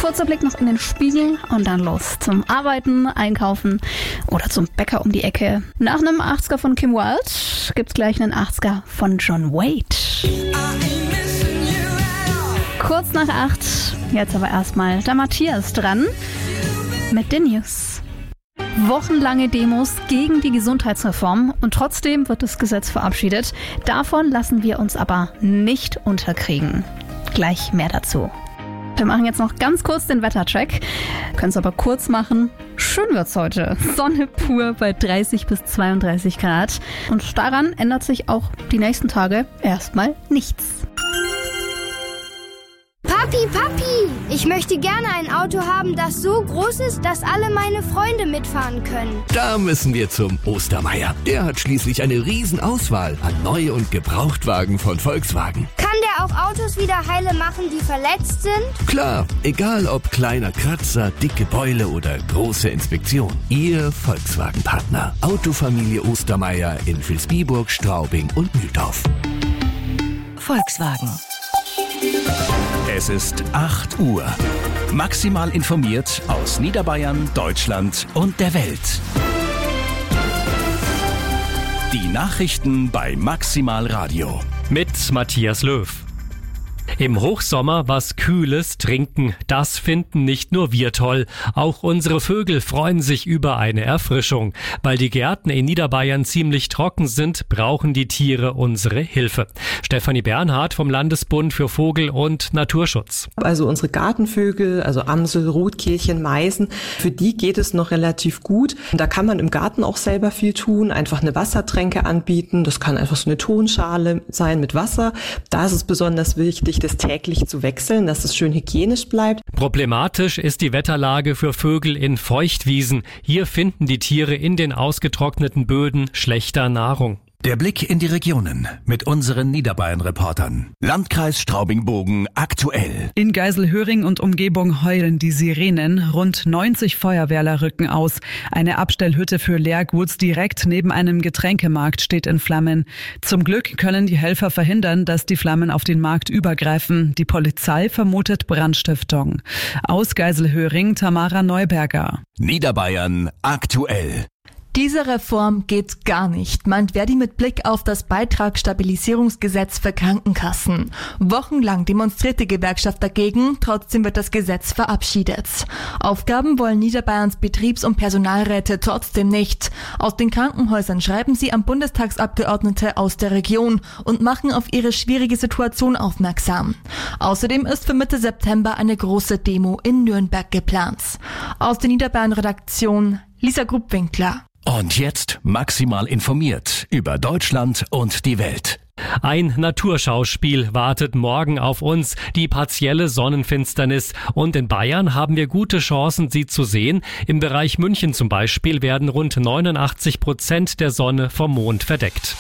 Kurzer Blick noch in den Spiegel und dann los zum Arbeiten, Einkaufen oder zum Bäcker um die Ecke. Nach einem 80er von Kim Wilde gibt's gleich einen 80er von John Waite. Kurz nach 8, jetzt aber erstmal der Matthias dran mit den News. Wochenlange Demos gegen die Gesundheitsreform und trotzdem wird das Gesetz verabschiedet. Davon lassen wir uns aber nicht unterkriegen. Gleich mehr dazu. Wir machen jetzt noch ganz kurz den Wettercheck. Können es aber kurz machen. Schön wird's heute. Sonne pur bei 30 bis 32 Grad. Und daran ändert sich auch die nächsten Tage erstmal nichts. Papi, ich möchte gerne ein Auto haben, das so groß ist, dass alle meine Freunde mitfahren können. Da müssen wir zum Ostermeier. Der hat schließlich eine Riesenauswahl an Neu- und Gebrauchtwagen von Volkswagen. Kann der auch Autos wieder heile machen, die verletzt sind? Klar, egal ob kleiner Kratzer, dicke Beule oder große Inspektion. Ihr Volkswagen-Partner. Autofamilie Ostermeier in Vilsbiburg, Straubing und Mühldorf. Volkswagen. Es ist 8 Uhr. Maximal informiert aus Niederbayern, Deutschland und der Welt. Die Nachrichten bei Maximal Radio. Mit Matthias Löw. Im Hochsommer was Kühles trinken, das finden nicht nur wir toll. Auch unsere Vögel freuen sich über eine Erfrischung. Weil die Gärten in Niederbayern ziemlich trocken sind, brauchen die Tiere unsere Hilfe. Stefanie Bernhard vom Landesbund für Vogel- und Naturschutz. Also unsere Gartenvögel, also Amsel, Rotkehlchen, Meisen, für die geht es noch relativ gut. Da kann man im Garten auch selber viel tun, einfach eine Wassertränke anbieten. Das kann einfach so eine Tonschale sein mit Wasser. Da ist es besonders wichtig, das täglich zu wechseln, dass es schön hygienisch bleibt. Problematisch ist die Wetterlage für Vögel in Feuchtwiesen. Hier finden die Tiere in den ausgetrockneten Böden schlechter Nahrung. Der Blick in die Regionen mit unseren Niederbayern-Reportern. Landkreis Straubing-Bogen aktuell. In Geiselhöring und Umgebung heulen die Sirenen. Rund 90 Feuerwehrler rücken aus. Eine Abstellhütte für Leerguts direkt neben einem Getränkemarkt steht in Flammen. Zum Glück können die Helfer verhindern, dass die Flammen auf den Markt übergreifen. Die Polizei vermutet Brandstiftung. Aus Geiselhöring Tamara Neuberger. Niederbayern aktuell. Diese Reform geht gar nicht, meint Verdi mit Blick auf das Beitragsstabilisierungsgesetz für Krankenkassen. Wochenlang demonstriert die Gewerkschaft dagegen, trotzdem wird das Gesetz verabschiedet. Aufgaben wollen Niederbayerns Betriebs- und Personalräte trotzdem nicht. Aus den Krankenhäusern schreiben sie an Bundestagsabgeordnete aus der Region und machen auf ihre schwierige Situation aufmerksam. Außerdem ist für Mitte September eine große Demo in Nürnberg geplant. Aus der Niederbayern-Redaktion Lisa Grubwinkler. Und jetzt maximal informiert über Deutschland und die Welt. Ein Naturschauspiel wartet morgen auf uns, die partielle Sonnenfinsternis. Und in Bayern haben wir gute Chancen, sie zu sehen. Im Bereich München zum Beispiel werden rund 89% der Sonne vom Mond verdeckt.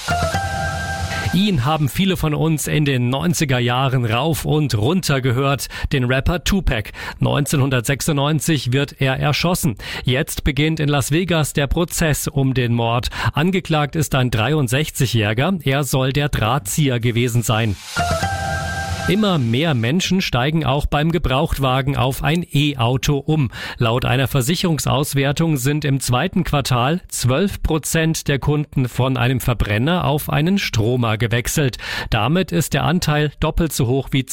Ihn haben viele von uns in den 90er Jahren rauf und runter gehört, den Rapper Tupac. 1996 wird er erschossen. Jetzt beginnt in Las Vegas der Prozess um den Mord. Angeklagt ist ein 63-Jähriger. Er soll der Drahtzieher gewesen sein. Immer mehr Menschen steigen auch beim Gebrauchtwagen auf ein E-Auto um. Laut einer Versicherungsauswertung sind im zweiten Quartal 12% der Kunden von einem Verbrenner auf einen Stromer gewechselt. Damit ist der Anteil doppelt so hoch wie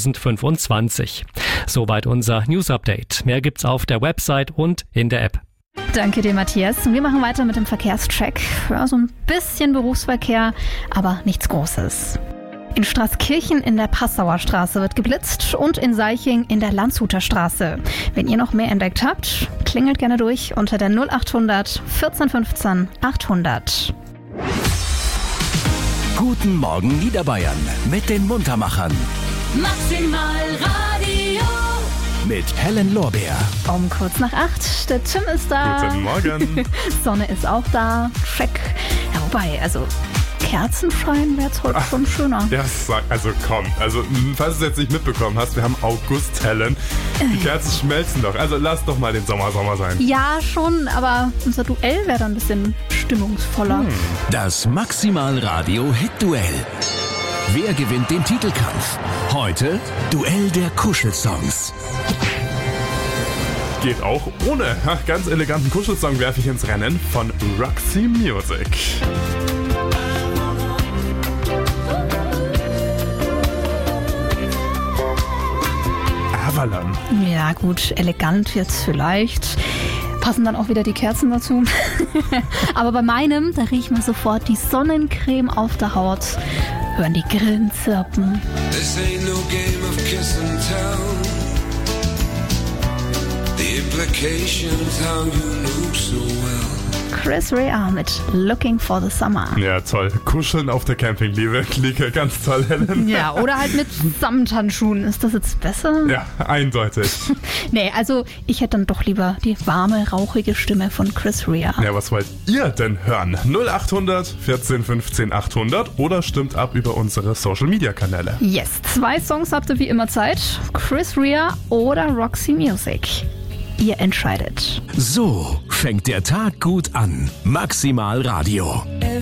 2025. Soweit unser News-Update. Mehr gibt's auf der Website und in der App. Danke dir, Matthias. Wir machen weiter mit dem Verkehrscheck. Ja, so ein bisschen Berufsverkehr, aber nichts Großes. In Straßkirchen in der Passauer Straße wird geblitzt und in Seiching in der Landshuter Straße. Wenn ihr noch mehr entdeckt habt, klingelt gerne durch unter der 0800 1415 800. Guten Morgen Niederbayern mit den Muntermachern. Maximal Radio. Mit Helen Lorbeer. Um kurz nach 8, der Tim ist da. Guten Morgen. Sonne ist auch da. Check. Ja, wobei, also Kerzenschein wäre jetzt heute schon schöner. Ja, also komm. Also, falls du es jetzt nicht mitbekommen hast, wir haben August, Helen. Die Kerzen schmelzen doch. Also lass doch mal den Sommer sein. Ja, schon, aber unser Duell wäre dann ein bisschen stimmungsvoller. Das Maximal Radio Hit-Duell. Wer gewinnt den Titelkampf? Heute Duell der Kuschelsongs. geht auch ohne. Ganz eleganten Kuschelsong werfe ich ins Rennen von Roxy Music. Avalon. Ja gut, elegant jetzt vielleicht. Passen dann auch wieder die Kerzen dazu. Aber bei meinem, da riechen wir sofort die Sonnencreme auf der Haut. Hören die Grillen zirpen. This ain't no game of kiss and tell. The implications how you knew so well. Chris Rea mit Looking for the Summer. Ja, toll. Kuscheln auf der Campingliebe. Klicke, ganz toll, Helen. Ja, oder halt mit Samthandschuhen. Ist das jetzt besser? Ja, eindeutig. Nee, also ich hätte dann doch lieber die warme, rauchige Stimme von Chris Rea. Ja, was wollt ihr denn hören? 0800 14 15 800 oder stimmt ab über unsere Social-Media-Kanäle. Yes, 2 Songs habt ihr wie immer Zeit. Chris Rea oder Roxy Music. Ihr entscheidet. So fängt der Tag gut an. Maximal Radio.